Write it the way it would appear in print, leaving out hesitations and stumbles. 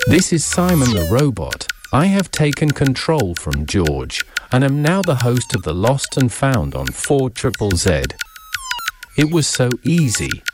This is Simon the Robot. I have taken control from George and am now the host of the Lost and Found on 4ZZZ. It was so easy.